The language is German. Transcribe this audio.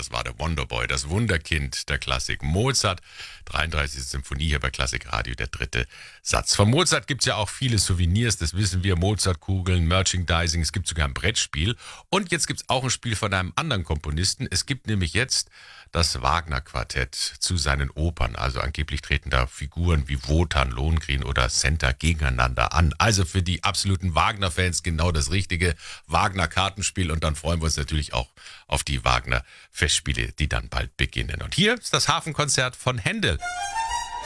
das war der Wonderboy, das Wunderkind der Klassik. Mozart, 33. Symphonie hier bei Klassikradio, der dritte Satz. Von Mozart gibt es ja auch viele Souvenirs, das wissen wir. Mozartkugeln, Merchandising, es gibt sogar ein Brettspiel. Und jetzt gibt es auch ein Spiel von einem anderen Komponisten. Es gibt nämlich jetzt das Wagner-Quartett zu seinen Opern. Also angeblich treten da Figuren wie Wotan, Lohengrin oder Centa gegeneinander an. Also für die absoluten Wagner-Fans genau das richtige Wagner-Kartenspiel. Und dann freuen wir uns natürlich auch auf die Wagner-Festspiele, die dann bald beginnen. Und hier ist das Hafenkonzert von Händel.